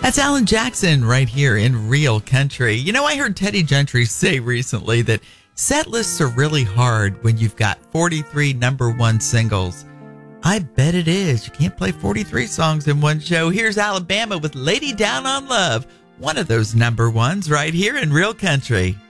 That's Alan Jackson right here in Real Country. You know, I heard Teddy Gentry say recently that set lists are really hard when you've got 43 number one singles. I bet it is. You can't play 43 songs in one show. Here's Alabama with Lady Down on Love, one of those number ones right here in Real Country.